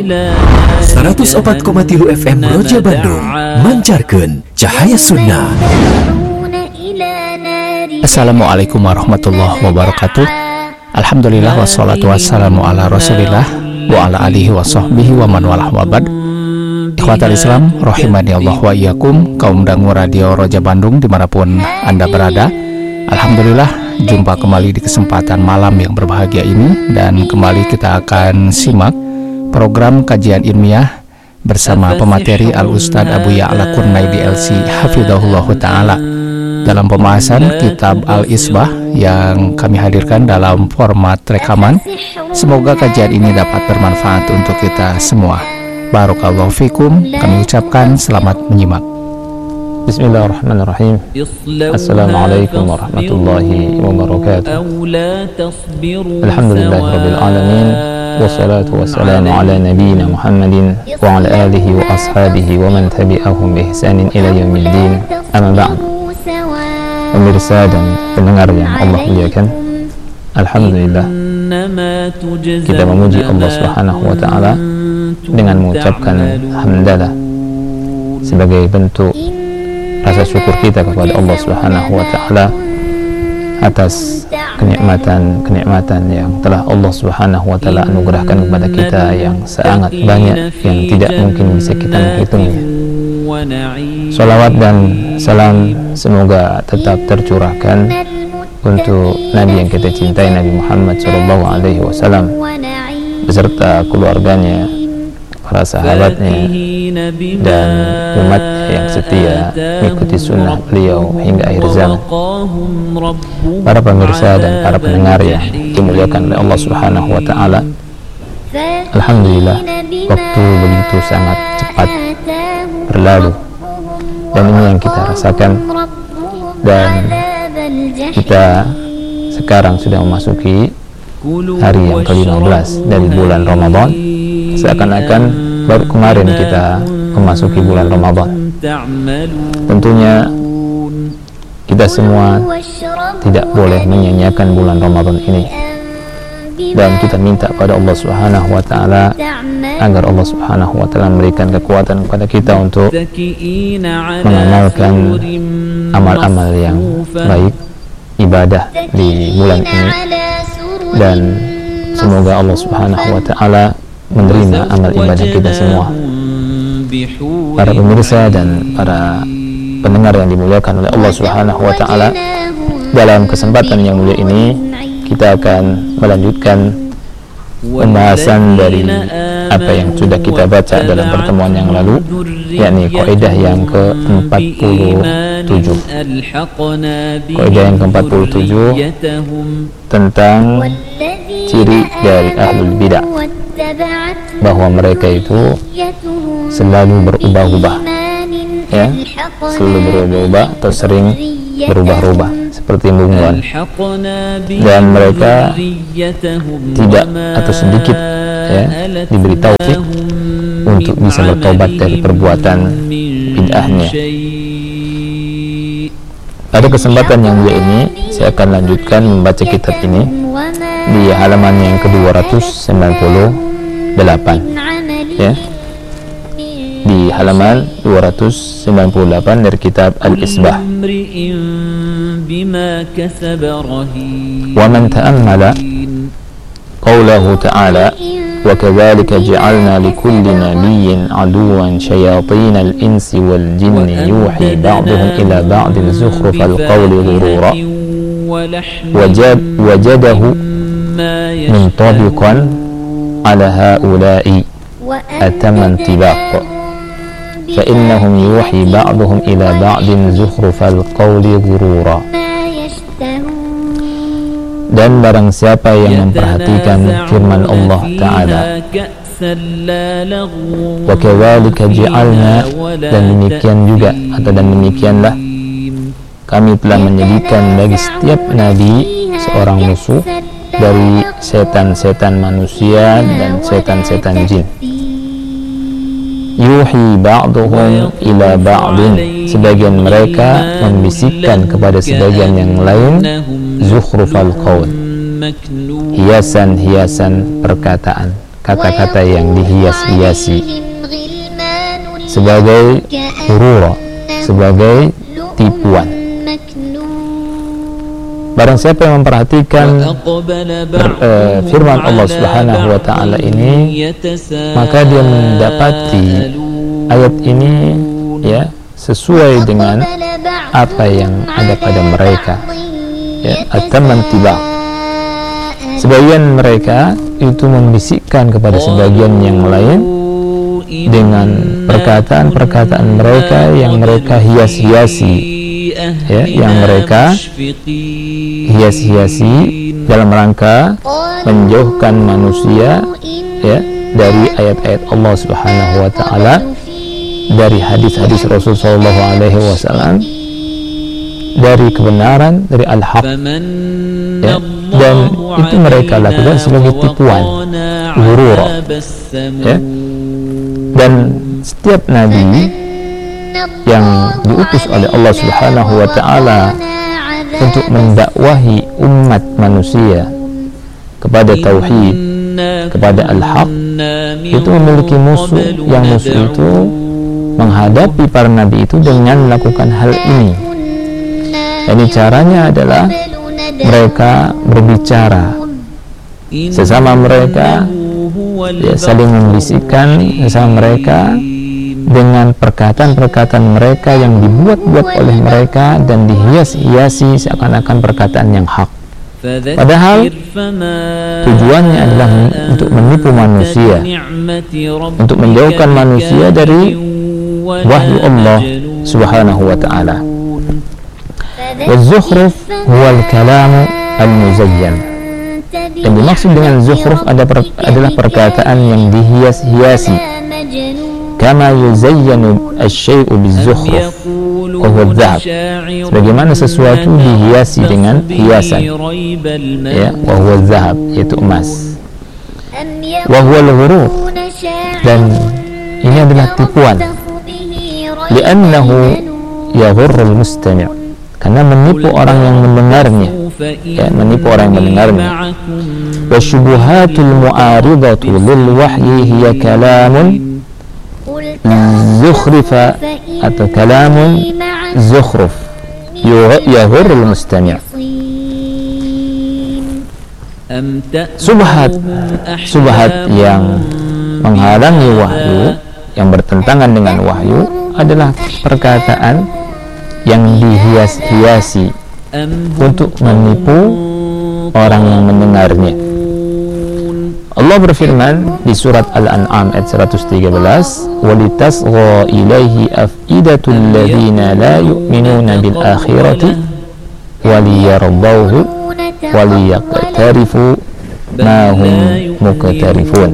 104,3 FM Roja Bandung mancarkeun cahaya sunnah. Assalamualaikum warahmatullahi wabarakatuh. Alhamdulillah wassalatu wassalamu ala rasulillah wa ala alihi wa sahbihi wa man walah wa ba'd. Ikhwatal Islam rahimani Allah wa iyyakum, kaum dangu radio Roja Bandung dimanapun Anda berada. Alhamdulillah jumpa kembali di kesempatan malam yang berbahagia ini, dan kembali kita akan simak program kajian ilmiah bersama pemateri Al-Ustadz Abu Ya'la Kurnaidi LC Hafidhahullah Ta'ala dalam pembahasan kitab Al-Isbah yang kami hadirkan dalam format rekaman. Semoga kajian ini dapat bermanfaat untuk kita semua. Barakallahu fikum. Kami ucapkan selamat menyimak. Bismillahirrahmanirrahim. Assalamualaikum warahmatullahi wabarakatuh. Alhamdulillahirabbil alamin. Wassalatu wassalamu ala nabiyyina Muhammadin wa ala alihi wa ashabihi wa man tabi'ahum bi ihsanin ila yaumiddin. Amma ba'd. Pemirsa dan pendengar yang Allah muliakan, alhamdulillah kita memuji Allah Subhanahu wa taala dengan mengucapkan hamdalah sebagai bentuk rasa syukur kita kepada Allah Subhanahu wa taala atas kenikmatan yang telah Allah Subhanahu wa taala anugerahkan kepada kita yang sangat banyak, yang tidak mungkin bisa kita menghitungnya. Salawat dan salam semoga tetap tercurahkan untuk Nabi yang kita cintai, Nabi Muhammad SAW, beserta keluarganya, para sahabatnya, dan umat yang setia mengikuti sunnah beliau hingga akhir zaman. Para pemirsa dan para pendengar yang dimuliakan oleh Allah Subhanahu wa taala, alhamdulillah waktu begitu sangat cepat berlalu, dan ini yang kita rasakan, dan kita sekarang sudah memasuki hari yang ke-15 dari bulan Ramadan. Seakan-akan baru kemarin kita memasuki bulan Ramadan. Tentunya kita semua tidak boleh menyia-nyiakan bulan Ramadan ini, dan kita minta pada Allah Subhanahu wa taala agar Allah Subhanahu wa taala memberikan kekuatan kepada kita untuk mengamalkan amal-amal yang baik, ibadah di bulan ini, dan semoga Allah Subhanahu wa taala menerima amal ibadah kita semua. Para pemirsa dan para pendengar yang dimuliakan oleh Allah Subhanahu wa taala, dalam kesempatan yang mulia ini kita akan melanjutkan pembahasan dari apa yang sudah kita baca dalam pertemuan yang lalu, yakni kaidah yang ke-47. Kaidah yang ke-47 tentang ciri dari ahlul bidah, bahwa mereka itu selalu berubah-ubah, ya, selalu berubah-ubah atau sering berubah-ubah seperti bunglon, dan mereka tidak atau sedikit, ya, diberi taufik untuk bisa bertobat dari perbuatan bid'ahnya. Pada kesempatan yang mulia ini saya akan lanjutkan membaca kitab ini di halaman yang ke-298, ya, di halaman 298 dari kitab Al-Isbah. Wa man ta'ammala qawlahu ta'ala wa kadzalika ja'alna likulli nabiyyin aduwwan shayatinal insi wal jinni yuhi ba'duhum ila ba'din zukhrufal qawli ghurura wajadahu muntabiqan ala haula'i ataman tibaq fa innahum yuhi ba'duhum ila ba'din zukhrufal qawli ghurura. Dan barang siapa yang memperhatikan firman Allah Ta'ala, wa kadzalika ja'alna, dan demikian juga atau dan demikianlah kami telah menjadikan bagi setiap nabi seorang musuh dari setan-setan manusia dan setan-setan jin. Yuhi ba'duhum ila ba'din, sebagian mereka membisikkan kepada sebagian yang lain zukhrufal qaul, hiasan-hiasan perkataan. kata-kata yang dihias-hiasi sebagai hurura, sebagai tipuan. Barang siapa yang memperhatikan firman Allah Subhanahu wa ta'ala ini, maka dia mendapati ayat ini ya sesuai dengan apa yang ada pada mereka, ya, at-tamam tiba. Sebagian mereka itu membisikkan kepada sebagian yang lain dengan perkataan-perkataan mereka yang mereka hias-hiasi, ya, yang mereka hias-hiasi dalam rangka menjauhkan manusia, ya, dari ayat-ayat Allah Subhanahu wa ta'ala, dari hadis-hadis Rasul sallallahu alaihi wasallam, dari kebenaran, dari al-haq, ya, dan itu mereka lakukan sebagai tipuan, ghurura, ya. Dan setiap nabi yang diutus oleh Allah Subhanahu wa ta'ala untuk mendakwahi umat manusia kepada tauhid, kepada al-haq, itu memiliki musuh, yang musuh itu menghadapi para nabi itu dengan melakukan hal ini. Jadi caranya adalah mereka berbicara sesama mereka, ya, saling membisikkan sesama mereka dengan perkataan-perkataan mereka yang dibuat-buat oleh mereka dan dihias-hiasi seakan-akan perkataan yang hak. Padahal tujuannya adalah untuk menipu manusia, untuk menjauhkan manusia dari wahyu Allah Subhanahu wa ta'ala. Waz-zukhruf huwal kalamu al-muzayyan. Dan dimaksud dengan zukhruf adalah perkataan yang dihias-hiasi. Kama yuzayyanu asy-syai'u biz-zukhruf wa huwa adh-dhahab. Sebagaimana sesuatu dihiasi dengan hiasan, ya, wa huwa adh-dhahab, yaitu emas. Wa huwa al-ghurur, dan ini adalah tipuan. Li'annahu yaghurrul mustami', karena menipu orang yang mendengarnya, ya, menipu orang yang mendengarnya. Wa syubuhatul mu'aridatu lil wahyi hiya kalamun zukhrifa atau kalamun zukhruf yaghurrul mustami'. Subhat yang menghalangi wahyu, yang bertentangan dengan wahyu, adalah perkataan yang dihias-hiasi untuk menipu orang yang mendengarnya. Allah berfirman di surat Al-An'am ayat 113, وَلِتَصْغَى إِلَيْهِ أَفْئِدَةُ الَّذِينَ لَا يُؤْمِنُونَ بِالْآخِرَةِ وَلِيَرْضَوْهُ وَلِيَقْتَرِفُوا مَا هُمْ مُقْتَرِفُونَ.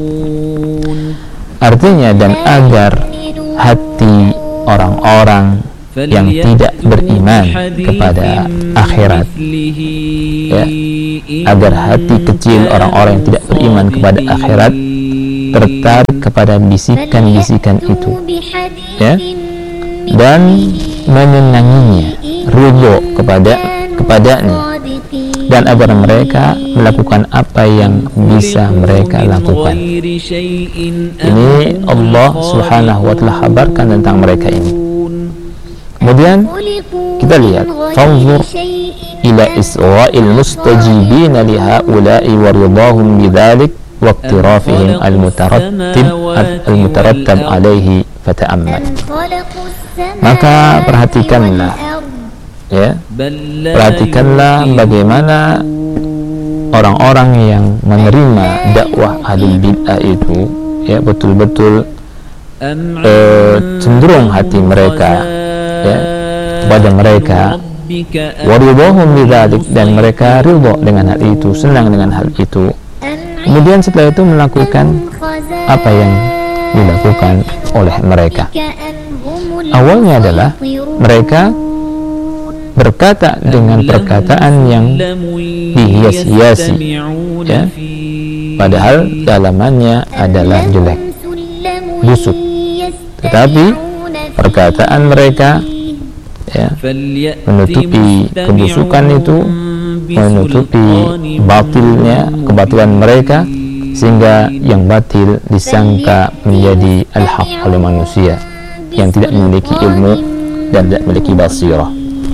Artinya, dan agar hati orang-orang yang tidak beriman kepada akhirat, ya, agar hati kecil orang-orang yang tidak beriman kepada akhirat tertarik kepada bisikan-bisikan itu, ya, dan menyenanginya, ridho kepadanya, dan agar mereka melakukan apa yang bisa mereka lakukan. Ini Allah Subhanahu wa ta'ala kabarkan tentang mereka ini. Kemudian kita lihat, fanzur ila isra'il mustajibina li haula'i wa ridahum bidzalik wa iqtirafihim al-mutarattab alaihi fata'ammal. Maka perhatikanlah, ya, perhatikanlah bagaimana orang-orang yang menerima dakwah ahlul bid'ah itu, ya, betul-betul cenderung hati mereka, ya, kepada mereka, waridhahum bidzalik, dan mereka ridha dengan hal itu, senang dengan hal itu. Kemudian setelah itu melakukan apa yang dilakukan oleh mereka. Awalnya adalah mereka berkata dengan perkataan yang dihias-hiasi, ya, padahal dalamannya adalah jelek, busuk. Tetapi perkataan mereka, ya, menutupi kebusukan itu, menutupi batilnya, kebatilan mereka, sehingga yang batil disangka menjadi al-haq oleh manusia yang tidak memiliki ilmu dan tidak memiliki basirah.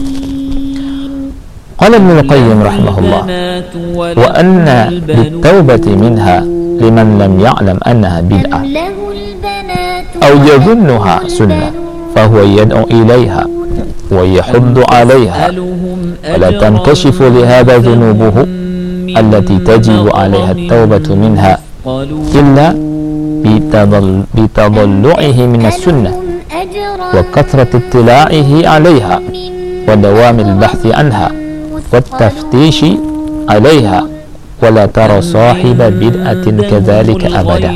Qala Ibnu Qayyim rahimahullah, wa anna bit-taubati minha liman lam ya'lam annaha bid'ah aw yadhunnuha sunnah fa huwa yad'u ilaiha wa yahuddu 'alayha wa la tankashifu li hadha dhunubuhu allati tajibu 'alayha at-taubatu minha illa bitadallu'ihi min as-sunnah wa kathrati ittila'ihi 'alayha wa dawamil bahthi anha wa taftishi 'alayha wa la tara sahiba bid'atin kadzalika abada.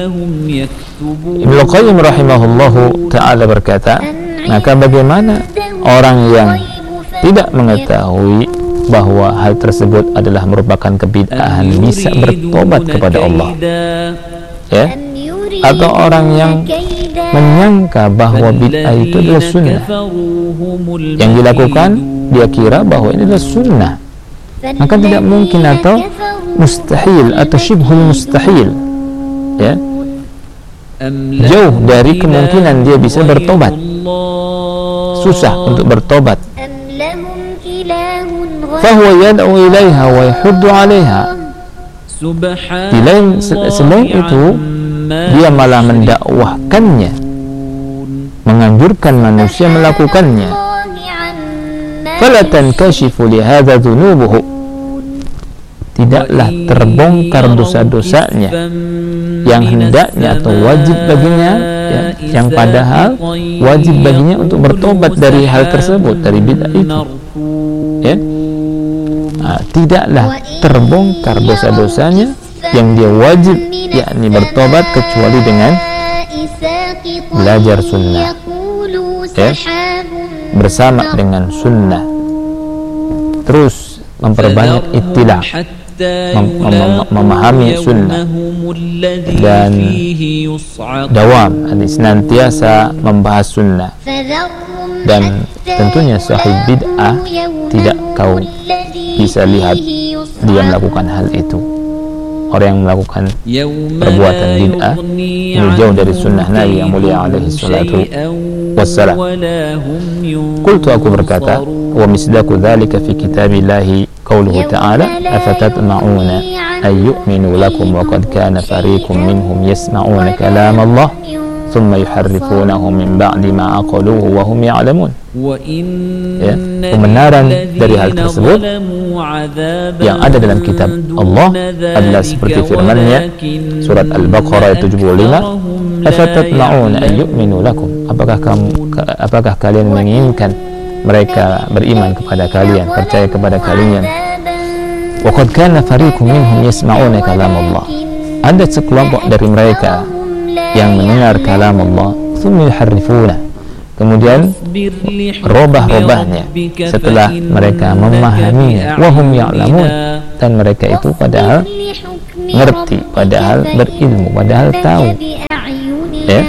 Ibnu Qayyim rahimahullahu ta'ala berkata, maka bagaimana orang yang tidak mengetahui bahwa hal tersebut adalah merupakan kebid'ahan bisa bertobat kepada Allah, ya? Atau orang yang menyangka bahwa bid'ah itu adalah sunnah, yang dilakukan dia kira bahwa ini adalah sunnah, maka tidak mungkin atau mustahil atau syibhul mustahil, ya, jauh dari kemungkinan dia bisa bertobat, susah untuk bertobat. Fahuwa yad'u ilaiha wa yahuddu 'alaiha. Selain itu dia malah mendakwahkannya, menganjurkan manusia melakukannya. Fala tankashifu li hadza dhunubuhu. Tidaklah terbongkar dosa-dosanya yang hendaknya atau wajib baginya, ya, yang padahal wajib baginya untuk bertobat dari hal tersebut, dari bid'ah itu, ya. Tidaklah terbongkar dosa-dosanya yang dia wajib, yakni bertobat, kecuali dengan belajar sunnah, ya, bersama dengan sunnah, terus memperbanyak ittila', memahami sunnah, dan dawam, senantiasa membahas sunnah. Dan tentunya sahib bid'ah tidak kau bisa lihat dia melakukan hal itu. Orang yang melakukan perbuatan bid'ah ini jauh dari sunnah Nabi yang mulia alaihi salatu wassalam. Qultu, aku berkata, wa misdaku dzalika fi kitabillahi qauluhu ta'ala afatatma'una ay yu'minu lakum wa qad kana fariqum minhum yasma'una kalam Allah thumma yuharrifunahu min ba'di ma aqaluhu wa hum ya'lamun. Ya, kebenaran dari hal tersebut yang ada dalam kitab Allah adalah seperti firman-Nya surat Al-Baqarah 75, afatatma'una ay yu'minu lakum, apakah kalian menginginkan mereka beriman kepada kalian, percaya kepada kalian. Wa qad kana fariqum minhum yasma'una kalam Allah, ada sekelompok dari mereka yang mendengar kalam Allah, thumma yuharrifuna, kemudian robah-robahnya setelah mereka memahaminya, wahum ya'lamun, dan mereka itu padahal ngerti, padahal berilmu, padahal tahu, ya.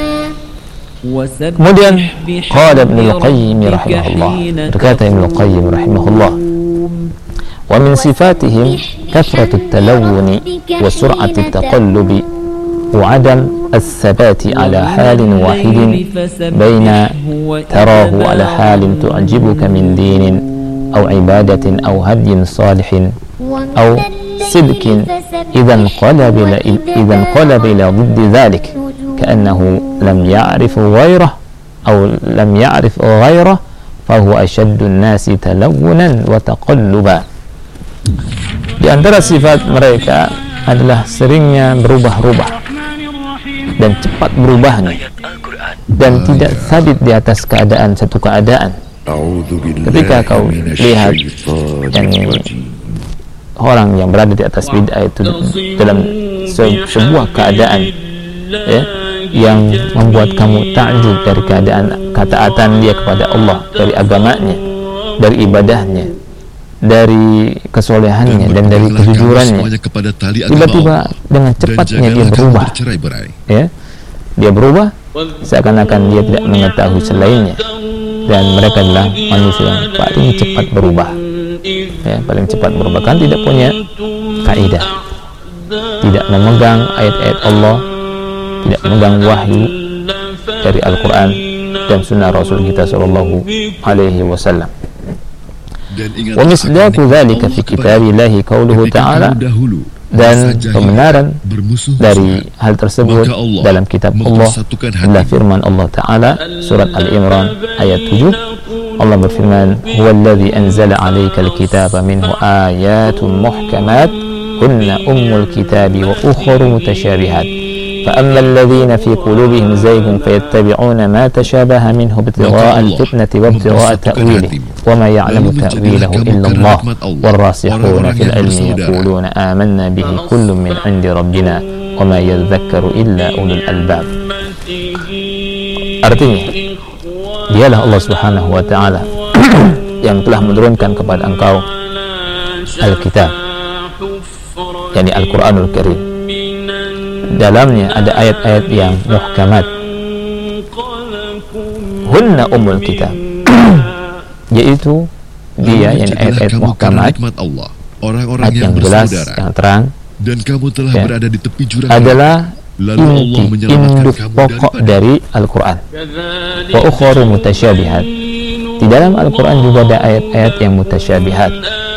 Kemudian qala Ibnu Qayyim rahimahullah, berkata Ibnu Qayyim rahimahullah, wa min sifatihim kathratu talawuni wa sur'atu taqallubi wa adam الثبات على حال واحد بين تراه على حال تعجبك من دين أو عبادة أو هدي صالح أو صدق إذا انقلب إلى ضد ذلك كأنه لم يعرف غيره أو لم يعرف غيره فهو أشد الناس تلونا وتقلبا. Di antara sifat mereka adalah seringnya berubah-ubah dan cepat berubahnya, dan tidak sabit di atas satu keadaan. Ketika kau lihat orang yang berada di atas bid'ah itu dalam sebuah keadaan, ya, yang membuat kamu takjub dari keadaan ketaatan dia kepada Allah, dari agamanya, dari ibadahnya, dari kesolehannya, dan dari kejujurannya, tiba-tiba dengan cepatnya dia berubah, ya, dia berubah seakan-akan dia tidak mengetahui selainnya. Dan mereka adalah manusia yang paling cepat berubah, ya, paling cepat berubah, kan tidak punya kaidah, tidak memegang ayat-ayat Allah, tidak memegang wahyu dari Al-Quran dan sunnah Rasul kita sallallahu alaihi wasallam. Wa misdaku dzalika fi kitabillahi qauluhu ta'ala, dan pembenaran dari hal tersebut dalam kitab Allah adalah firman Allah Ta'ala surat Al-Imran ayat 7. Allah berfirman, huwallazi anzala 'alaikal kitaba minhu ayatun muhkamat hunna ummul kitabi wa ukhra mutasyabihat فأما الذين في قلوبهم زيغ فيتبعون ما تشابه منه ابتغاء الفتنة وابتغاء تأويله وما يعلم تأويله إلا الله والراسخون في العلم يقولون آمنا به كل من عند ربنا وما يذكر إلا أولو الألباب. Artinya, dialah Allah Subhanahu wa Ta'ala yang telah menurunkan kepada engkau Alkitab, yakni Al-Quranul Karim. Dalamnya ada ayat-ayat yang muhkamat, hunna ummul kitab, yaitu dia yang ayat-ayat muhkamat, ayat yang jelas, yang terang, dan kamu telah berada di tepi jurang, adalah inti, induk pokok dari Al-Quran. Wa ukhra mutasyabihat, di dalam Al-Quran juga ada ayat-ayat yang mutasyabihat.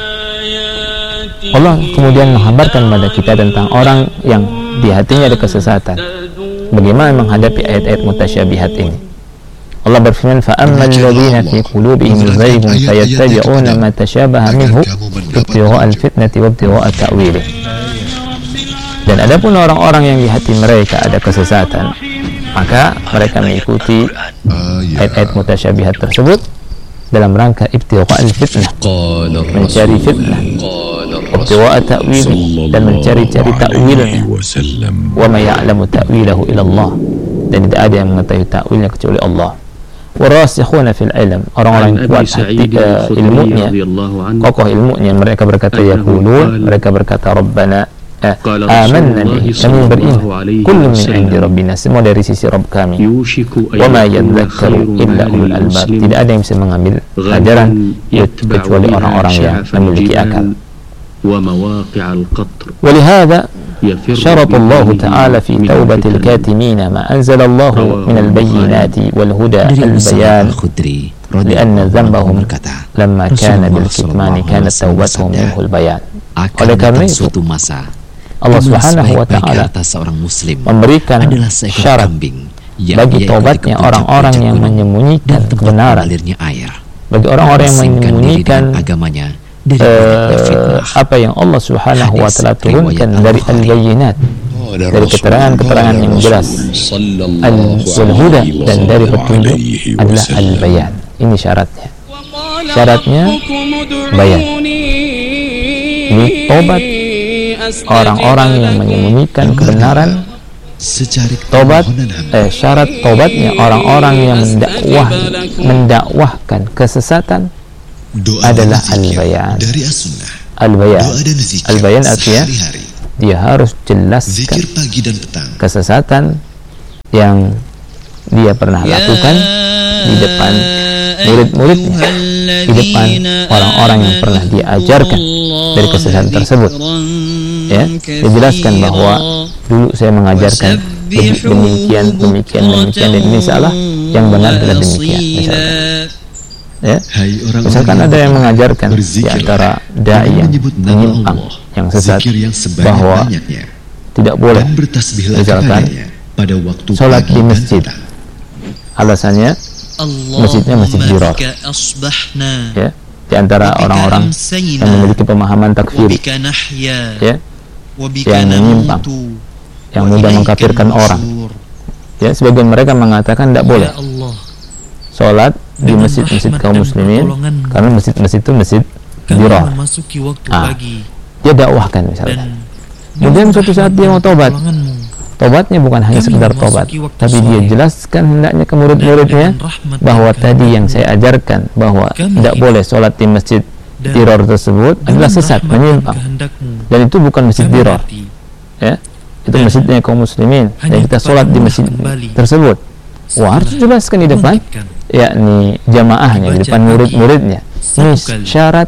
Allah kemudian menghabarkan kepada kita tentang orang yang di hatinya ada kesesatan, bagaimana menghadapi ayat-ayat mutasyabihat ini. Allah berfirman, فَأَمَّا الَّذِينَ فِي قُلُوبِهِمْ زَيْغٌ فَيَتَّبِعُونَ مَا تَشَابَهَ مِنْهُ ابْتِغَاءَ الْفِتْنَةِ وَابْتِغَاءَ تَأْوِيلِهِ. Dan adapun orang-orang yang di hati mereka ada kesesatan, maka mereka mengikuti ayat-ayat mutasyabihat tersebut dalam rangka ibtigha'al fitnah, mencari fitnah, ibtigha'a ta'wili, dan mencari-cari ta'wilnya. Wa ma ya'lamu ta'wilahu illallah, dan tidak ada yang mengetahui ta'wilnya kecuali Allah. Warasikhuna fil ilm, orang-orang yang kuat hati ilmunya, kokoh ilmunya, mereka berkata yaqulun, mereka berkata Rabbana amanna bihi, kami beriman, kullu min indi rabbina, semua dari sisi Rabb kami. Wa ma yadzakkaru illa ulul albab, tidak ada yang bisa mengambil pelajaran kecuali orang-orang yang memiliki akal. ولهذا شرط الله تعالى في توبة الكاتمين ما أنزل الله من البينات والهدى البيان، لأن ذنبهم لما كان بالكتمان كانت توبتهم منه البيان. Oleh karena itu Allah Subhanahu wa Ta'ala memberikan syarat bagi taubatnya orang-orang yang menyembunyikan kebenaran, bagi orang-orang yang menyembunyikan apa yang Allah Subhanahu wa Ta'ala turunkan dari al-bayyinat, dari keterangan-keterangan yang jelas, al-huda, dan dari petunjuk adalah al-bayan. Ini syaratnya. Syaratnya bayan. Ini tobat orang-orang yang menyembunyikan kebenaran. Tobat, syarat tobatnya orang-orang yang mendakwahkan kesesatan adalah al-bayan. Al-bayan artinya dia harus jelaskan kesesatan yang dia pernah lakukan di depan murid-muridnya, di depan orang-orang yang pernah dia ajarkan dari kesesatan tersebut. Ya, dijelaskan bahwa dulu saya mengajarkan demikian, dan ini salah, yang benar adalah demikian, misalkan. Ya, misalkan ada yang mengajarkan di antara dai yang menyimpang, yang sesat, bahwa tidak boleh misalkan sholat di masjid, alasannya masjidnya masjid dirar. Ya, di antara orang-orang yang memiliki pemahaman takfiri, ya, yang menyimpang, yang mudah mengkafirkan orang. Ya, sebagian mereka mengatakan tidak boleh sholat di masjid-masjid kaum muslimin karena masjid-masjid itu masjid dirar. Dia dakwahkan misalnya. Kemudian suatu saat dia mau tobat. Tobatnya bukan hanya sekedar tobat, tapi dia jelaskan hendaknya ke murid-muridnya bahwa tadi yang saya ajarkan bahwa tidak boleh sholat di masjid dirar tersebut adalah sesat, menyimpang, dan itu bukan masjid dirar. Ya, itu masjidnya kaum muslimin, dan kita sholat di masjid tersebut. Wah, harus jelaskan di depan, yakni jamaahnya, di depan murid-muridnya. Ini syarat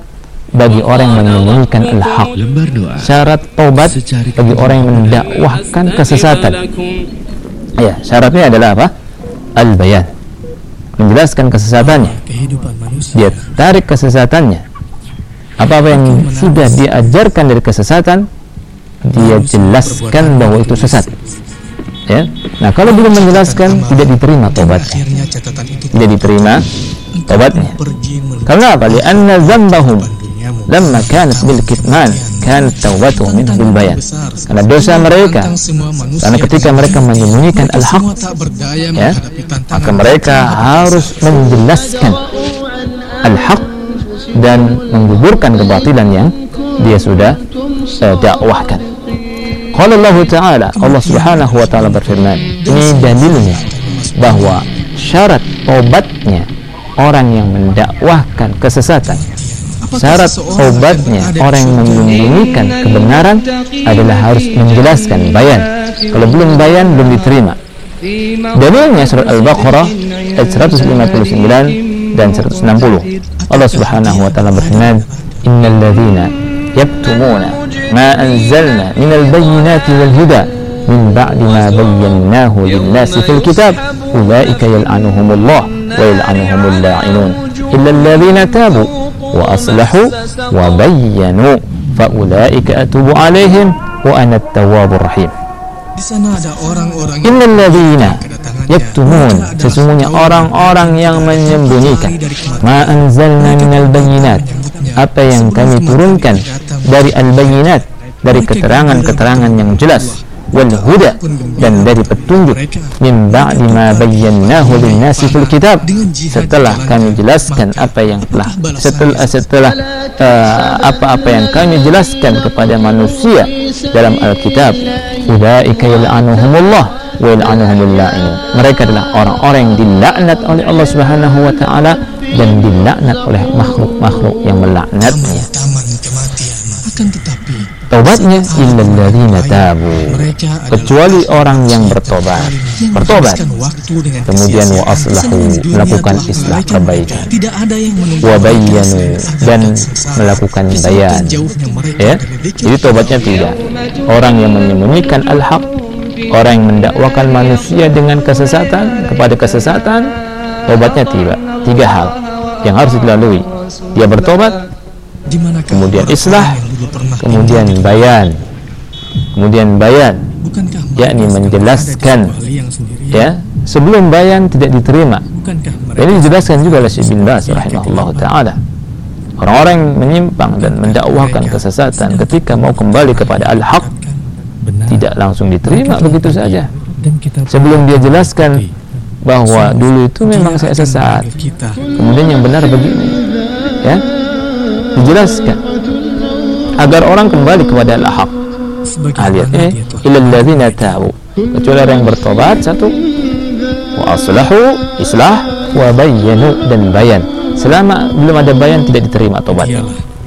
bagi orang yang menyembunyikan al-haq. Lembar doa. Syarat taubat bagi orang yang mendakwahkan kesesatan. Ya, syaratnya adalah apa? Al-bayan, menjelaskan kesesatannya. Dia tarik kesesatannya. Apa-apa yang sudah diajarkan dari kesesatan, dia jelaskan bahwa itu sesat. Ya. Nah, kalau belum menjelaskan, tidak diterima taubatnya. Tidak diterima taubatnya. Karena apa? Li'anna dzambahum lamma kanat bil kitman kanat taubatuhum min bil bayan. Karena dosa mereka, karena ketika mereka menyembunyikan al-haq, ya, maka mereka harus menjelaskan al-haq dan menggugurkan kebatilan yang dia sudah dakwahkan. Qala Allah Ta'ala, Allah Subhanahu wa Ta'ala berfirman, ini dalilnya bahwa syarat taubatnya orang yang mendakwahkan kesesatan, syarat taubatnya orang yang menyembunyikan kebenaran adalah harus menjelaskan bayan. Kalau belum bayan, belum diterima. Dalilnya surat Al-Baqarah ayat 159 dan 160. Allah Subhanahu wa Ta'ala berfirman, innal ladzina yaktumuna ma anzalna minal bayyinati wal huda min ba'di ma bayyanahu lin-nasi fil kitab ulaika yal'anuhumullah wa yal'anuhumul la'inun illa alladhina tabu wa aslahu wa bayyanu fa ulaika atubu 'alaihim wa ana at-tawwabur rahim. Di sana ada orang-orang innal ladzina yaktumun, sesungguhnya orang-orang yang menyembunyikan ma anzalna minal bayyinat, apa yang kami turunkan dari al-bayyinat, dari keterangan-keterangan yang jelas, wal huda, dan dari petunjuk, min ba'di ma bayyanahu lin-nasi fil kitab, setelah kami jelaskan apa yang telah setelah apa-apa yang kami jelaskan kepada manusia dalam Alkitab. Ulaika yal'anuhumullah wa yal'anuhumul la'inun. Mereka adalah orang-orang yang dilaknat oleh Allah Subhanahu wa Ta'ala dan dilaknat oleh makhluk-makhluk yang melaknatnya. Akan tetapi taubatnya illal ladzina tabu, kecuali orang yang bertobat, kemudian wa aslahu, melakukan islah kebaikan, wa bayyanu, dan melakukan bayan. Ya, jadi taubatnya tidak. Orang yang menyembunyikan al-haq, orang yang mendakwakan manusia dengan kesesatan kepada kesesatan, taubatnya tidak. 3 hal yang harus dilalui. Dia bertobat, kemudian islah, kemudian bayan, yakni menjelaskan. Ya, sebelum bayan tidak diterima. Ini dijelaskan juga oleh Syekh bin Baz rahimahullah taala. Orang-orang yang menyimpang dan mendakwahkan kesesatan ketika mau kembali kepada al-haq tidak langsung diterima begitu saja. Sebelum dia jelaskan bahwa dulu itu memang saya sesat, kemudian yang benar begini, ya, dijelaskan agar orang kembali kepada al-haq. Ayatnya illal ladzina tabu, kecuali orang yang bertobat, 1, wa aslahu, islah, wa bayyanu, dan bayan. Selama belum ada bayan tidak diterima tobatnya.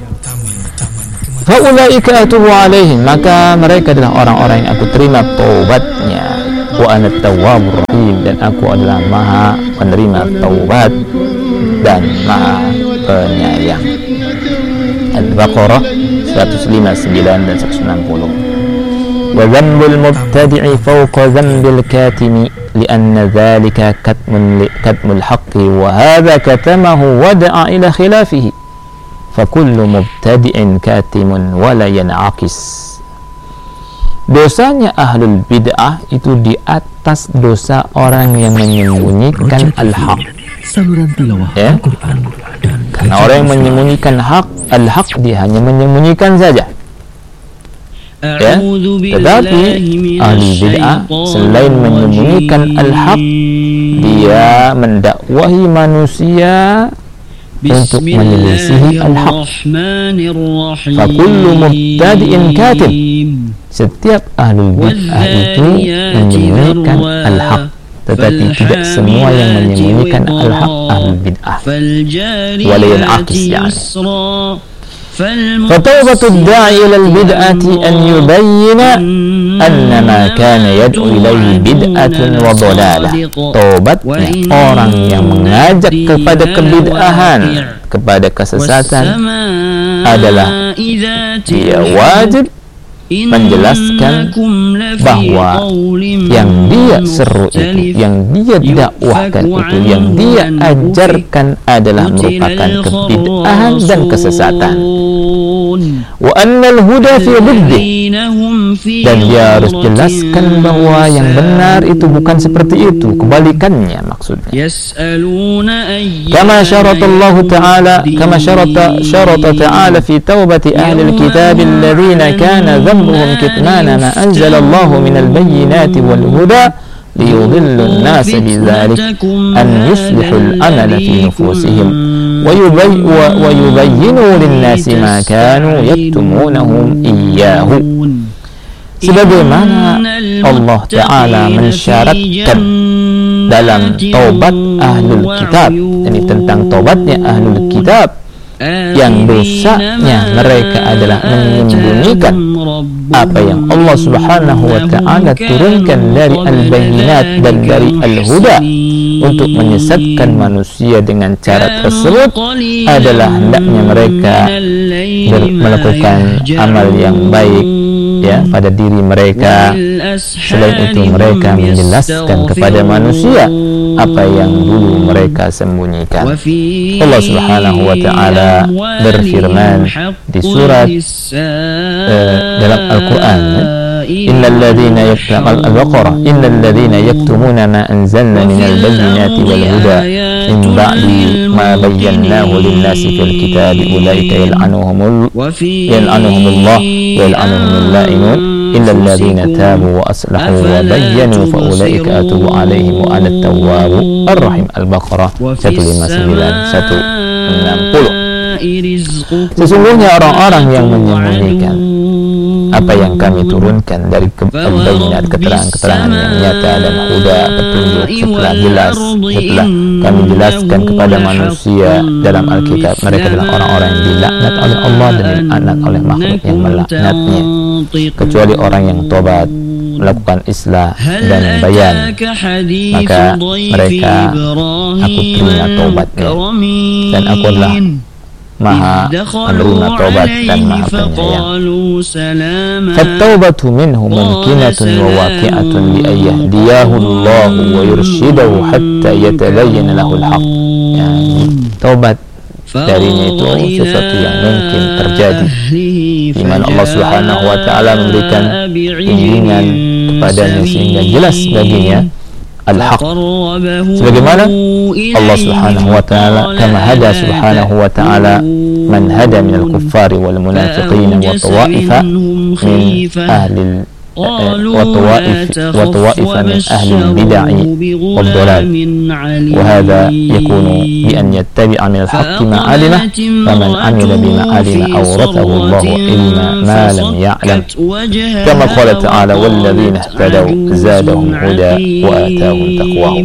Fa ulaika atubu alaihim, maka mereka adalah orang-orang yang aku terima tobatnya. Wa ana at-tawwabur rahim, dan aku adalah maha penerima taubat dan maha penyayang. Al-Baqarah 159 dan 160. Wa dzambul mubtadi'i fawqa dzambil katimi lianna dzalika katmul haqqi wa hadza katamahu wada'a ila khilafihi fa kullu mubtadi'in katimun wa la yan'aqis. Dosanya ahlul bid'ah itu di atas dosa orang yang menyembunyikan al-haq. Ya? Karena orang yang menyembunyikan al-haq dia hanya menyembunyikan saja. Ya? Tetapi ahli bid'ah selain menyembunyikan al-haq, dia mendakwahi manusia untuk menyelisihi al-haq. Fa kullu mubtadi'in katib, setiap ahlul bid'ah itu menyembunyikan al-haq, tetapi tidak semua yang menyembunyikan al-haq ahlul bid'ah. Walayan akis, yani فتوبة الداعي إلى البدعة أن يبين أن ما كان يدعو إليه بدعة وضلالة. Taubatnya orang yang mengajak kepada kebid'ahan, kepada kesesatan adalah dia wajib menjelaskan bahwa yang dia seru itu, yang dia dakwahkan itu, yang dia ajarkan adalah merupakan kebid'ahan dan kesesatan. Wa annal huda fi dhiddih, dan dia harus jelaskan bahwa yang benar itu bukan seperti itu, kebalikannya maksudnya. Kama syaratallahu ta'ala, kama syarata ta'ala fi taubati ahli alkitab alladhina kana dhanbuhum kitmana ma anzalallahu minal bayyinati wal huda liyudhillu an-nas bidzalik an yuslihu al-amala fi nufusihim wa yubayyinu lin-nasi ma kanu yaktumunahum iyyahu. Sebagaimana Allah Ta'ala mensyaratkan dalam taubat ahlul kitab, ini tentang taubatnya ahlul kitab, yang dosanya mereka adalah menyembunyikan apa yang Allah Subhanahu wa Ta'ala turunkan dari al-bayyinat dan dari al-huda untuk menyesatkan manusia dengan cara tersebut adalah hendaknya mereka melakukan amal yang baik ya pada diri mereka. Selain itu mereka menjelaskan kepada manusia apa yang dulu mereka sembunyikan. Allah Subhanahu wa Ta'ala berfirman di surat dalam Al-Quran, innal ladzina yaktumuna ma anzalna minal bayyinati wal huda min ba'di ma bayyanahu lin-nasi fil kitabi ulaika yal'anuhumullah wa yal'anuhumul la'inun illa alladhina tabu wa aslahu wa bayyanu fa ulaika atubu alaihim wa ana at-tawwabu ar-rahim. Al-Baqarah 159-160. Sesungguhnya orang-orang yang menyembunyikan apa yang kami turunkan dari al-bayyinat, keterangan-keterangan yang nyata dan huda, petunjuk setelah jelas, setelah kami jelaskan kepada manusia dalam Alkitab, mereka adalah orang-orang yang dilaknat oleh Allah dan dilaknat oleh makhluk yang melaknatnya, kecuali orang yang tobat, melakukan islah dan bayan, maka mereka aku terima tobatnya, dan aku adalah Maha menerima taubat dan Maha penyayang. Fattaubatu minhu mumkinatun wa waqi'atun li ayyahdiyahu Allah wa yurshidahu hatta yatabayyana lahu al-haq. Ya, taubat darinya itu sesuatu yang mungkin terjadi, di mana Allah Subhanahu wa Ta'ala memberikan bimbingan kepadanya sehingga jelas baginya al-haq, sebagaimana Allah Subhanahu wa Ta'ala kama hada Subhanahu wa Ta'ala man hada min al-kuffari wal munafiqin wa tawa'ifa min ahli وطوائف من أهل البدع والضلال، وهذا يكون بأن يتبع من الحق ما علمه، فمن عمل بما علم أورثه الله علم ما لم يعلم، كما قال تعالى والذين اهتدوا زادهم هدى وآتاهم تقواهم.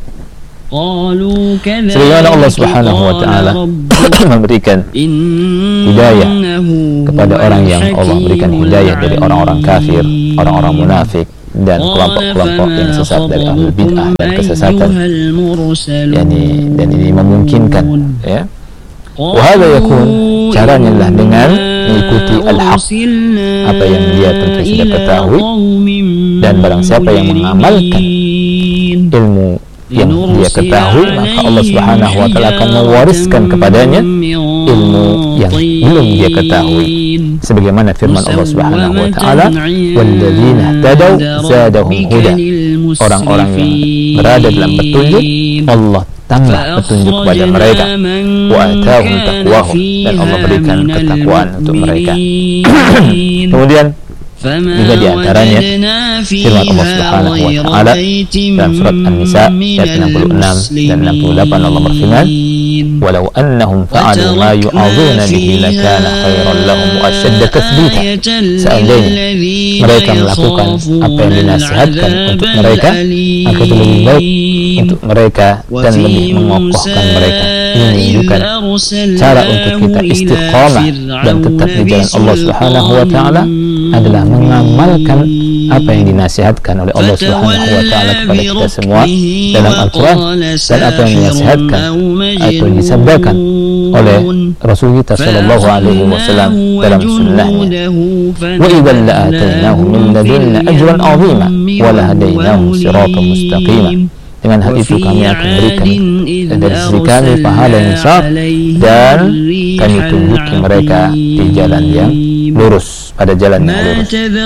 Sebagaimana Allah Subhanahu wa Ta'ala memberikan hidayah kepada orang yang Allah berikan hidayah dari orang-orang kafir, orang-orang munafik, dan kelompok-kelompok yang sesat dari ahlul bid'ah dan kesesatan, dan ini memungkinkan ya. Wahada yakun, caranya adalah dengan mengikuti al-haq, apa yang dia tentu sudah ketahui, dan barang siapa yang mengamalkan ilmu yang dia ketahui, maka Allah Subhanahu wa Ta'ala akan mewariskan kepadanya ilmu yang belum dia ketahui, sebagaimana firman Allah Subhanahu wa Ta'ala walladzina ihtadaw zadahum huda, orang-orang yang berada dalam petunjuk Allah tambah petunjuk kepada mereka, wa atahum taqwahum, dan Allah berikan ketakwaan untuk mereka. Kemudian juga di antaranya firman Allah Subhanahu wa Ta'ala dalam surat An-Nisa ayat 66 dan 68, Allah berfirman walau annahum fa'alu ma yu'adhuna bihi lakana khairan lahum wa ashadda tathbita. Seandainya mereka melakukan apa yang dinasihatkan untuk mereka, maka itu lebih baik untuk mereka dan lebih mengokohkan mereka. Ini menunjukkan cara untuk kita istiqamah dan tetap di jalan Allah Subhanahu wa taala adalah mengamalkan apa yang dinasihatkan oleh Allah Subhanahu wa taala kepada kita semua dalam Al-Qur'an, dan apa yang dinasihatkan atau disabdakan oleh Rasul kita sallallahu alaihi wasallam dalam sunnahnya. Wa idzal la'atainahum min ladunna ajran 'azima wa lahadainahum siratan mustaqima. Dengan hal itu kami akan berikan dari sisi kami pahala yang besar, dan kami tunjuki mereka di jalan yang lurus, pada jalan yang lurus.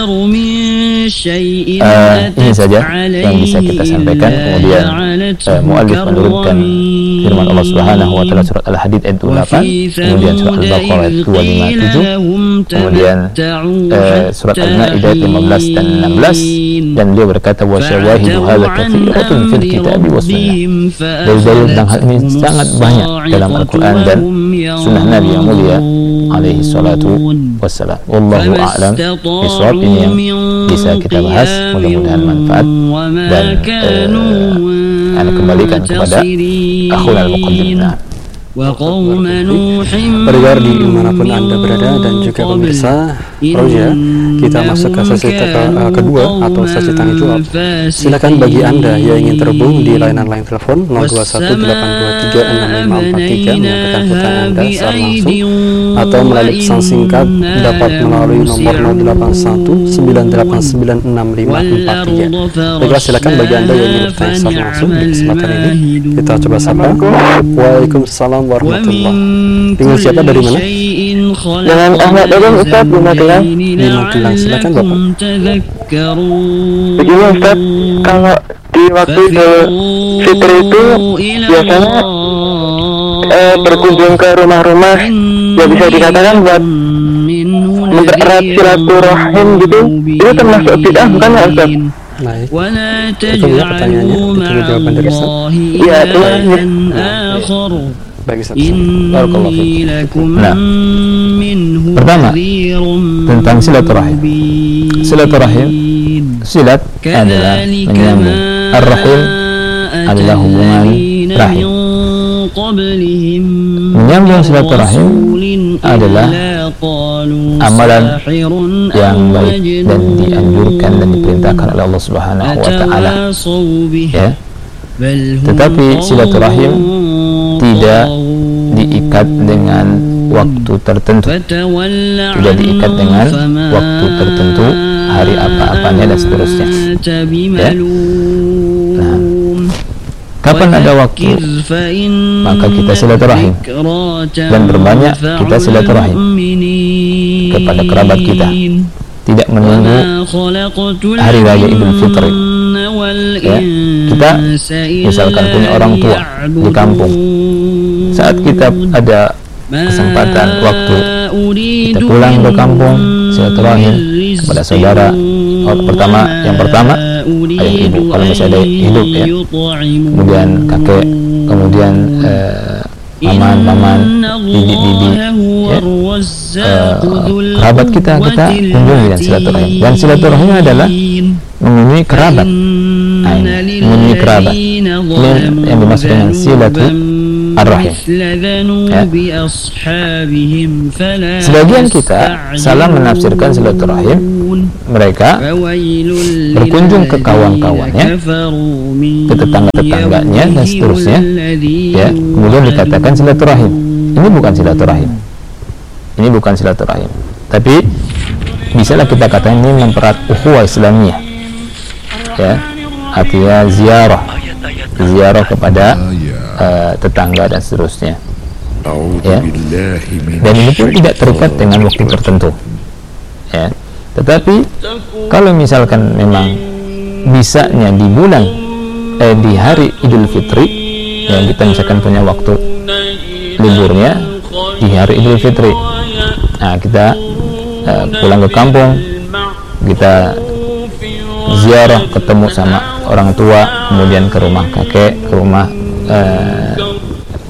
Ini saja yang bisa kita sampaikan. Kemudian muallif menurunkan firman Allah Subhanahu wa taala surat Al-Hadid ayat 28, kemudian surat Al-Baqarah ayat 257, kemudian surat Al-Maidah ayat 15 dan 16, dan beliau berkata wa syawahidu hadza katsiratun fil kitabi was sunnah. Dalil tentang hal ini sangat banyak dalam Al-Qur'an dan sunnah Nabi yang mulia alaihi salatu wassalam. Wallahu a'lam bishawab. Ini yang bisa kita bahas, mudah-mudahan manfaat, dan Anda kembalikan kepada akhul al-muqaddim. Pendengar di manapun Anda berada dan juga pemirsa Roja, kita masuk ke sesi kedua atau sesi tanya jawab. Silakan bagi Anda yang ingin terhubung di layanan line telepon 0218236543 menyampaikan pertanyaan Anda secara langsung, atau melalui pesan singkat dapat melalui nomor 0819896543. Baiklah, silakan bagi Anda yang ingin bertanya secara langsung di kesempatan ini. Kita coba sapa. Waalaikumsalam warahmatullah. Dengan siapa, dari mana? Dengan Ahmad Adam, Ustaz, di Magelang. Di Magelang, silakan Bapak. Begini Ustaz, kalau di waktu Idul Fitri itu biasanya berkunjung ke rumah-rumah, ya bisa dikatakan buat mempererat silaturahim gitu, itu termasuk bid'ah bukan ya Ustaz? Baik, itu ya pertanyaannya, ditunggu jawaban dari Ustaz. Iya, terima kasih. Baik Ustaz. Barakallahu fiikum. Nah, pertama tentang silaturahim. Silaturahim, silat adalah menyambung. Ar-rahim adalah hubungan rahim. Menyambung silaturahim adalah amalan yang baik dan dianjurkan dan diperintahkan oleh Allah Subhanahu wa taala. Ya. Tetapi silaturahim tidak diikat dengan waktu tertentu, tidak diikat dengan waktu tertentu, hari apa-apanya dan seterusnya. Ya. Nah, kapan ada waktu maka kita silaturahim, dan berbanyak kita silaturahim kepada kerabat kita, tidak menunggu hari raya Idul Fitri. Ya, kita misalkan punya orang tua di kampung, saat kita ada kesempatan waktu, kita pulang ke kampung, silaturahim kepada saudara. Yang pertama ayah ibu kalau masih ada hidup, ya, kemudian kakek, kemudian paman, bibi, ya, kerabat kita kunjungi dan silaturahim. Dan silaturahim adalah mengunjungi kerabat. Mengunjungi kerabat ini yang dimaksud dengan silatu ar-rahim. Ya. Sebagian kita salah menafsirkan silaturahim, mereka berkunjung ke kawan-kawannya, ke tetangga-tetangganya dan seterusnya, ya, kemudian dikatakan silaturahim. Ini bukan silaturahim. Ini bukan silaturahim. Tapi bisalah kita katakan ini mempererat ukhuwah Islamiyah. Ya, artinya ziarah kepada tetangga dan seterusnya. Ya. Dan ini pun tidak terikat dengan waktu tertentu. Ya. Tetapi kalau misalkan memang bisanya di bulan di hari Idul Fitri, yang kita misalkan punya waktu liburnya di hari Idul Fitri, nah kita pulang ke kampung, kita ziarah, ketemu sama orang tua, kemudian ke rumah kakek, ke rumah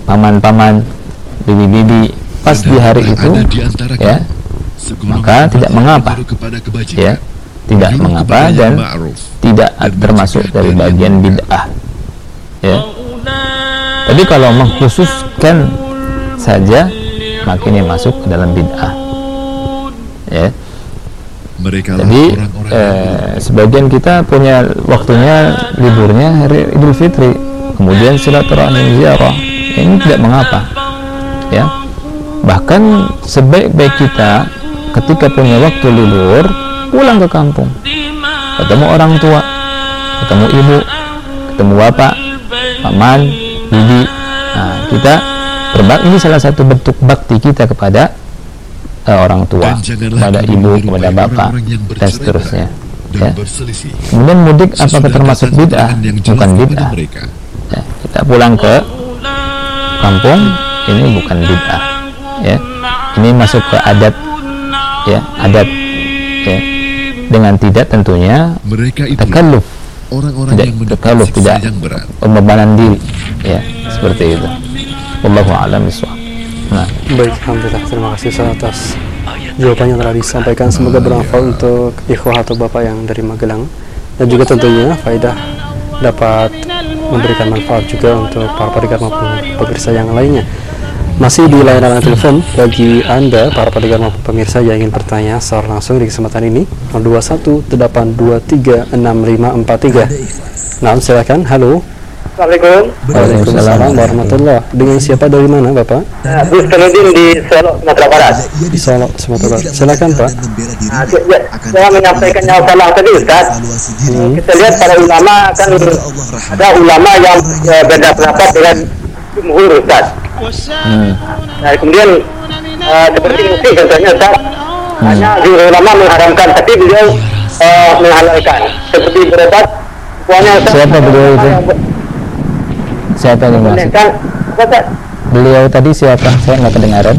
paman-paman, bibi-bibi pas di hari itu, ya, maka tidak mengapa, ya, tidak mengapa dan tidak termasuk dari bagian bid'ah, ya. Tapi kalau mengkhususkan saja, maka ini masuk ke dalam bid'ah, ya. Jadi sebagian kita punya waktunya liburnya hari Idul Fitri, kemudian silaturahmi ziarah, ini tidak mengapa, ya. Bahkan sebaik-baik kita ketika punya waktu libur pulang ke kampung, ketemu orang tua, ketemu ibu, ketemu bapak, paman, bibi. Nah, kita berbakti, ini salah satu bentuk bakti kita kepada orang tua, kepada ibu, kepada bapak, dan seterusnya, ya. Kemudian mudik apakah termasuk bid'ah? Bukan bid'ah, ya. Kita pulang ke kampung, ini bukan bid'ah, ya. Ini masuk ke adat, ya, adat, ya. Dengan tidak tentunya takalluf, tidak takalluf, tidak pembebanan diri, ya, seperti itu. Wallahu a'lam bishawab. Nah, baik, alhamdulillah, terima kasih atas jawabannya telah disampaikan. Semoga bermanfaat untuk ikhwah atau bapak yang dari Magelang, dan juga tentunya faedah dapat memberikan manfaat juga untuk para pendengar maupun pemirsa yang lainnya. Masih di layanan telepon bagi Anda para pendengar maupun pemirsa yang ingin bertanya secara langsung di kesempatan ini 0218236543. Nah, silakan. Halo. Assalamualaikum. Waalaikumsalam warahmatullahi. Dengan siapa, dari mana Bapak? Gus Kanudin di Solo, Sumatera Barat. Di Solo, Sumatera Barat. Silakan Pak. Saya menyampaikan yang salah tadi, Ustaz. Kita lihat para ulama kan ada ulama yang beda pendapat dengan jumhur, Ustaz. Nah, kemudian seperti musik contohnya, Ustaz, hanya ulama mengharamkan, tapi beliau menghalalkan. Seperti berobat, siapa beliau itu? Siapa yang masuk? Beliau tadi siapa? Saya nggak kedengaran.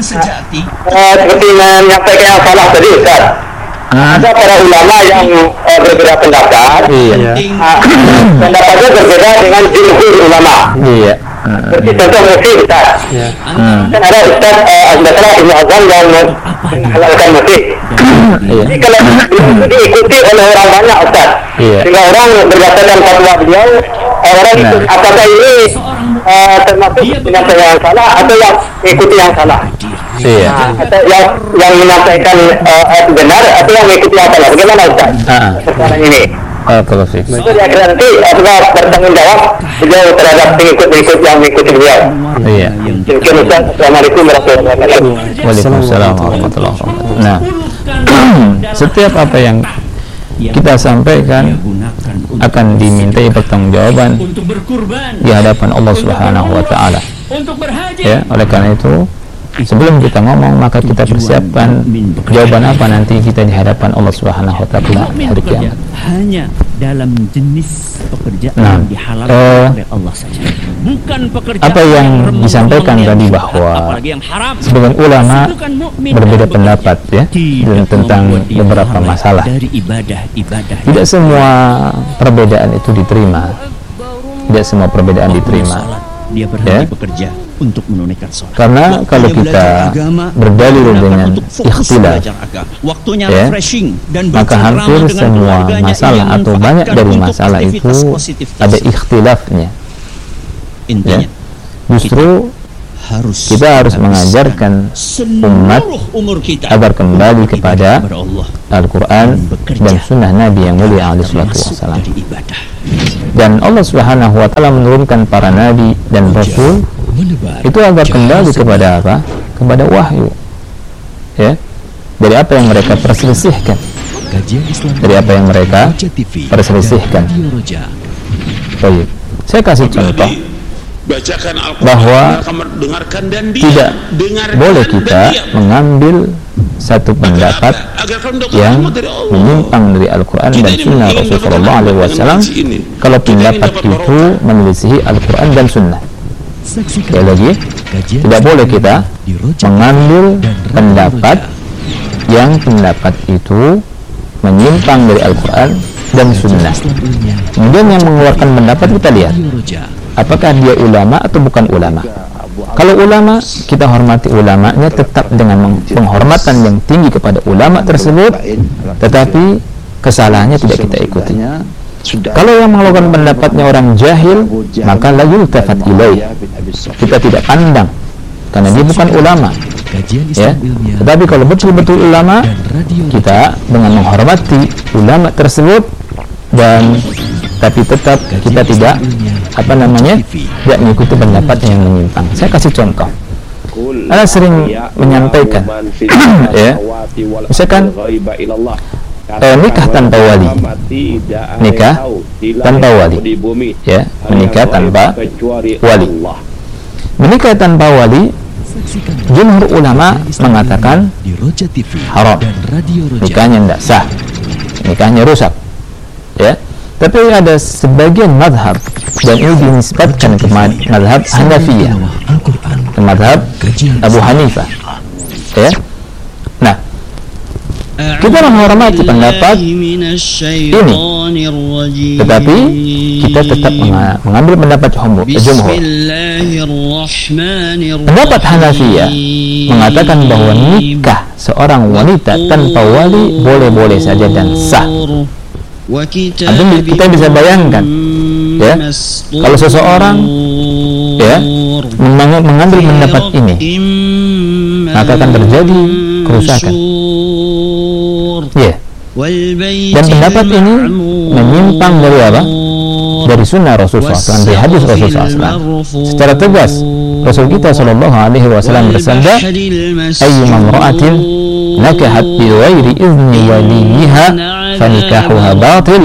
Seperti menyampaikan yang salah tadi, Ustaz. Ada para ulama yang berbeda pendapat. Iya. Pendapatnya berbeda dengan jumhur ulama. Iya. Seperti contoh musik, Ustaz. Kan ada Ustaz Al-Basra Ibn Azam yang menghalalkan musik. Jadi kalau diikuti oleh orang banyak, Ustaz, sehingga orang berdasarkan fatwa beliau, orang itu apakah ini termasuk penyampaian yang salah atau yang mengikuti yang salah? Iya. Atau yang menyampaikan benar atau yang mengikuti yang salah? Bagaimana, Ustaz? Persoalan ini. Kalau sih. Itu dia nanti apakah bertanggung jawab beliau terhadap pengikut-pengikut yang mengikuti beliau? Iya. Demikian, Ustaz. Assalamualaikum warahmatullahi wabarakatuh. Waalaikumsalam warahmatullahi wabarakatuh. Nah, setiap apa yang kita sampaikan akan dimintai pertanggungjawaban di hadapan Allah Subhanahu wa taala. Ya, oleh karena itu sebelum kita ngomong maka kita persiapkan jawaban apa nanti kita di hadapan Allah Subhanahu wa taala hari kiamat. Hanya dalam jenis pekerjaan yang dihalalkan oleh Allah saja. Bukan pekerjaan apa yang disampaikan tadi bahwa sebagian ulama berbeda pendapat, ya, tentang beberapa masalah. Tidak semua perbedaan itu diterima. Tidak semua perbedaan diterima. Dia berhenti bekerja untuk menunaikan sholat. Karena kalau kita berdalil dengan ikhtilaf, ya, maka hampir semua masalah atau banyak dari masalah itu ada ikhtilafnya. Intinya, justru kita harus mengajarkan umat agar kembali kepada Al-Quran dan Sunnah Nabi yang mulia alaihi salatu wassalam. Dan Allah Subhanahu wa ta'ala menurunkan para nabi dan rasul itu agar kembali kepada apa? Kepada wahyu, ya, dari apa yang mereka perselisihkan, dari apa yang mereka perselisihkan. Baik, saya kasih contoh bahwa tidak boleh kita mengambil satu pendapat yang menyimpang dari Al-Quran dan Sunnah Rasulullah SAW kalau pendapat itu menyelisihi Al-Quran dan Sunnah. Sekali lagi, tidak boleh kita mengambil pendapat yang pendapat itu menyimpang dari Al-Quran dan Sunnah. Kemudian yang mengeluarkan pendapat kita lihat apakah dia ulama atau bukan ulama. Kalau ulama, kita hormati ulamanya tetap dengan penghormatan yang tinggi kepada ulama tersebut, tetapi kesalahannya tidak kita ikuti. Kalau yang melakukan pendapatnya orang jahil, maka la yultafat ilaih, kita tidak pandang karena dia bukan ulama, ya. Tetapi kalau betul-betul ulama, kita dengan menghormati ulama tersebut, dan tapi tetap kita tidak tidak mengikuti pendapat yang menyimpang. Saya kasih contoh. Anda sering menyampaikan ya, misalkan nikah tanpa wali, ya, menikah tanpa wali. Menikah tanpa wali, jumhur ulama mengatakan haram, nikahnya tidak sah, nikahnya rusak, ya. Tapi ada sebagian madhab, dan ini dinisbatkan ke madhab Hanafiyah, ke madhab Abu Hanifah, ya. Nah, kita menghormati pendapat ini, tetapi kita tetap mengambil pendapat jumhur. Pendapat Hanafiyah mengatakan bahwa nikah seorang wanita tanpa wali boleh-boleh saja dan sah. Artinya kita bisa bayangkan, ya, kalau seseorang, ya, mengambil pendapat ini, maka akan terjadi kerusakan, ya. Dan pendapat ini menyimpang dari apa? Dari sunnah Rasulullah SAW, dari hadis Rasulullah SAW. Secara tegas Rasul kita SAW bersabda, ayyuma imra'atin nakahat bi ghairi izni waliha fanikahuha batil,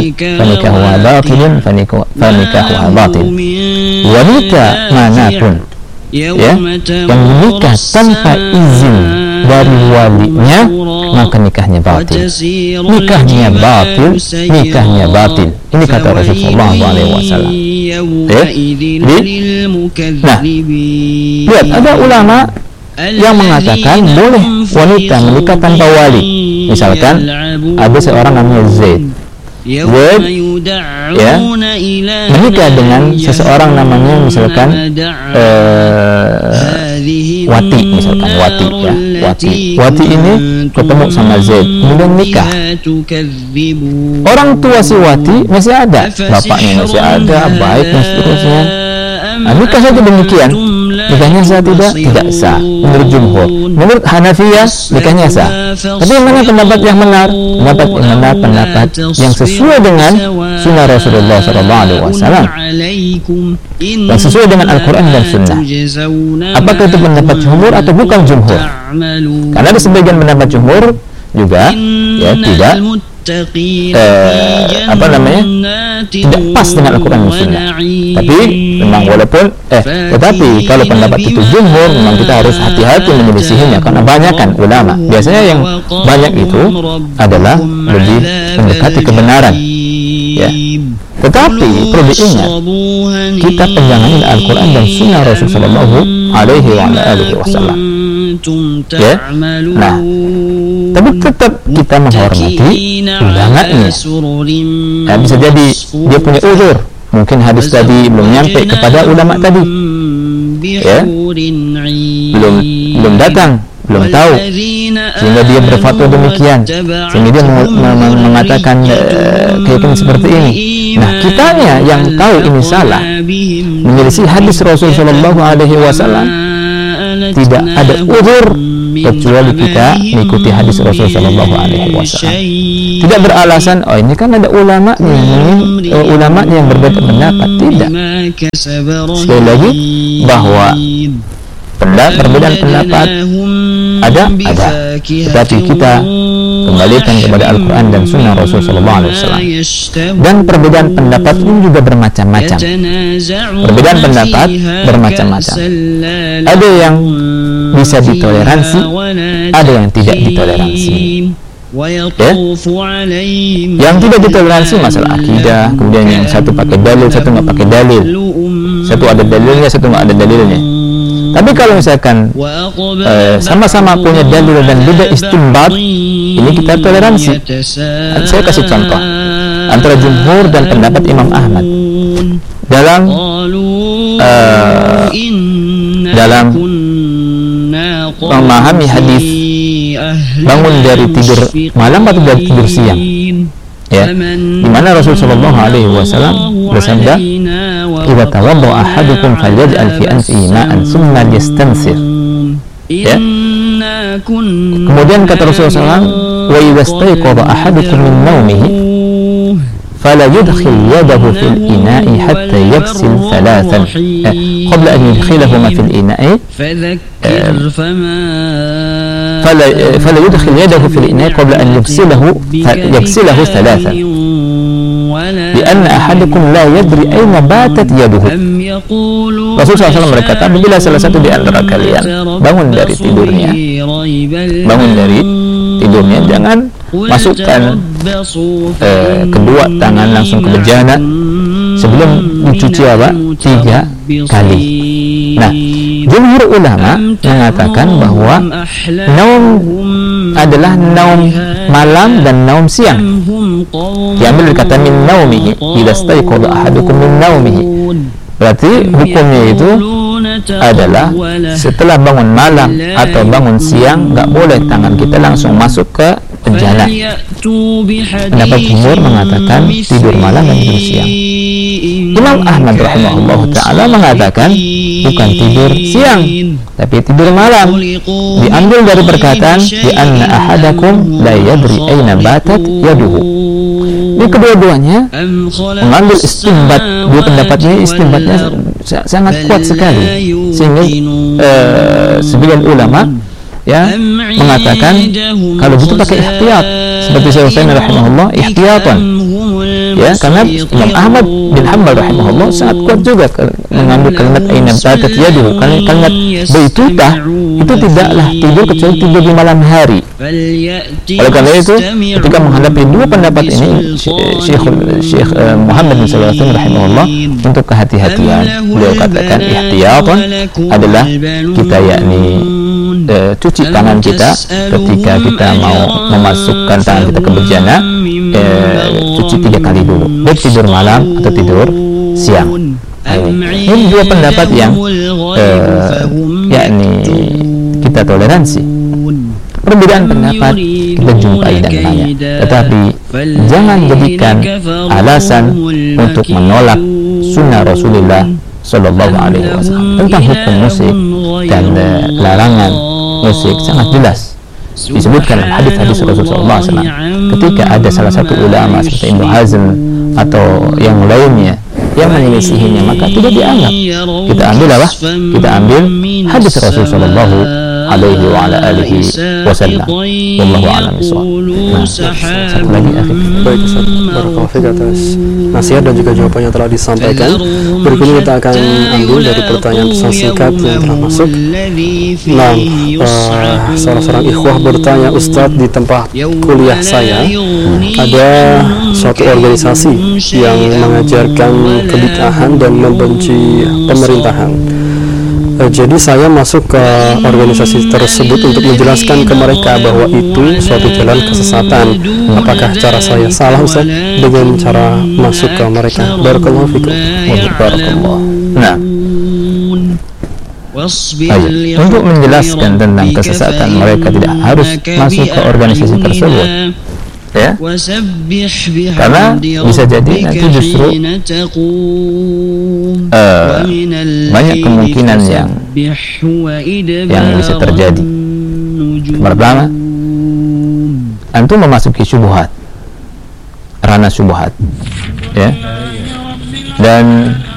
fanikahuha batil. Wanita manapun, ya, yang menikah tanpa izin dari walinya, maka nikahnya batil. Nikahnya batil. Ini kata Rasulullah SAW. Ya. Nah, lihat, ada ulama yang mengatakan boleh wanita menikah tanpa wali. Misalkan ada seorang namanya Zaid, ya, menikah dengan seseorang namanya misalkan Wati, misalkan Wati, ya, Wati ini ketemu sama Zaid, kemudian nikah. Orang tua si Wati masih ada, bapaknya masih ada, baik dan seterusnya. Nah, nikah saja demikian, nikahnya sah tidak sah menurut jumhur. Menurut Hanafiyah nikahnya sah. Tapi mana pendapat yang benar? Pendapat yang sesuai dengan sunnah Rasulullah SAW, yang sesuai dengan Al-Quran dan Sunnah. Apakah itu pendapat jumhur atau bukan jumhur? Karena ada sebagian pendapat jumhur juga, ya, tidak tidak pas dengan Al-Quran dan Sunnah. Tapi memang tetapi kalau pendapat itu jumhur, memang kita harus hati-hati menyelisihinya, karena banyak kan ulama. Biasanya yang banyak itu adalah lebih mendekati kebenaran, ya. Tetapi perlu diingat, kita pegangan Al-Quran dan Sunnah Rasulullah SAW, ya. Nah, tapi tetap kita menghormati ulamanya. Ya, bisa jadi dia punya uzur, mungkin hadis tadi belum nyampe kepada ulama tadi, ya, belum datang, belum tahu, sehingga dia berfatwa demikian, sehingga dia mengatakan keyakinan seperti ini. Nah, kitanya yang tahu ini salah, menyelisih hadis Rasulullah SAW, tidak ada uzur kecuali kita mengikuti hadis Rasulullah SAW. Tidak beralasan, oh ini kan ada ulama yang berbeda pendapat. Tidak. Sekali lagi, bahwa perbedaan pendapat ada, tetapi kita kembalikan kepada Al-Quran dan Sunnah Rasulullah SAW. Dan perbedaan pendapat ini juga bermacam-macam. Perbedaan pendapat bermacam-macam. Ada yang bisa ditoleransi, ada yang tidak ditoleransi, ya. Yang tidak ditoleransi masalah akidah, kemudian yang satu pakai dalil, satu nggak pakai dalil, satu ada dalilnya, satu nggak ada dalilnya. Tapi kalau misalkan sama-sama punya dalil dan beda istinbat, ini kita toleransi. Saya kasih contoh antara jumhur dan pendapat Imam Ahmad dalam dalam memahami hadis bangun dari tidur malam atau dari tidur siang, ya, di mana Rasulullah Shallallahu Alaihi Wasallam bersabda, "Idza tawadda ahadukum falyaj'al fi anfihi ma'an thumma yastansir." Ya. Kemudian kata Rasulullah SAW, "Wa idza istayqadha ahadukum min nawmihi fala yudkhil yadahu fil ina'i hatta yaghsil thalathan qabla an yudkhilahuma fil ina'i fala yudkhil yadahu fil ina'i qabla an yaghsilahu thalathan lianna ahadukum la yadri ayna batat yaduhu." Rasulullah SAW berkata, apabila salah satu di antara kalian bangun dari tidurnya, jangan masukkan kedua tangan langsung ke bejana sebelum dicuci 3 kali. Nah, jumhur ulama mengatakan bahwa naum adalah naum malam dan naum siang. Diambil dari kata min naumihi, idza stayqadha ahadukum min naumihi. Berarti hukumnya itu adalah setelah bangun malam atau bangun siang, nggak boleh tangan kita langsung masuk ke bejana. Pendapat jumhur mengatakan tidur malam dan tidur siang. Imam Ahmad rahimahullah ta'ala mengatakan bukan tidur siang tapi tidur malam. Diambil dari perkataan di anna ahadakum la yadri aina batat yaduhu. Ini kedua-duanya mengambil istinbat. Dua pendapatnya istinbatnya sangat kuat sekali, sehingga sebagian ulama ya mengatakan kalau gitu pakai ihtiyat, seperti Syekh Utsaimin rahimahullah, ihtiyatan, ya, karena Imam Ahmad bin Hanbal rahimahullah sangat kuat juga mengambil kalimat aina batat yaduhu. Kalimat baitutah itu tidaklah tidur kecuali tidur di malam hari. Oleh karena itu, ketika menghadapi dua pendapat ini, Syekh Muhammad bin Shalih Al-Utsaimin rahimahullah untuk kehati-hatian, beliau katakan ihtiyatan adalah kita yakni cuci tangan kita ketika kita mau memasukkan tangan kita ke bejana, cuci 3 kali dulu, baik tidur malam atau tidur siang. Ini dua pendapat yang yakni kita toleransi. Perbedaan pendapat kita jumpai dan banyak, tetapi jangan jadikan alasan untuk menolak sunnah Rasulullah Sallallahu Alaihi Wasallam tentang hukum musik dan larangan musik. Sangat jelas disebutkan dalam hadis-hadis Rasulullah SAW. Ketika ada salah satu ulama seperti Ibnu Hazm atau yang lainnya yang menyelisihinya, maka tidak dianggap. Kita ambil apa? Kita ambil hadis Rasulullah alaihi wa ala alihi wasallam. Wallahu a'lam bishawab. Nah, satu lagi baik, Ustaz, barakallahu fiik atas nasihat dan juga jawaban yang telah disampaikan. Berikutnya kita akan ambil dari pertanyaan pesan singkat yang telah masuk. Nah, salah seorang ikhwah bertanya, Ustaz, di tempat kuliah saya ada suatu organisasi yang mengajarkan kebid'ahan dan membenci pemerintahan. Jadi saya masuk ke organisasi tersebut untuk menjelaskan ke mereka bahwa itu suatu jalan kesesatan. Apakah cara saya salah, Ustaz, dengan cara masuk ke mereka? Barakallahu fikum. Barakallah. Nah, untuk menjelaskan tentang kesesatan mereka tidak harus masuk ke organisasi tersebut, ya, karena bisa jadi nanti justru banyak kemungkinan yang bisa terjadi. Pertama, antum memasuki syubhat, ranah syubhat, ya, dan